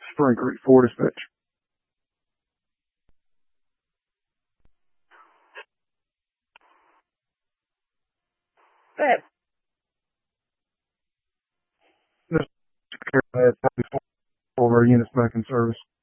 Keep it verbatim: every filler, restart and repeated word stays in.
Spring Creek four dispatch. Go ahead. This is Carol. Over units back in service.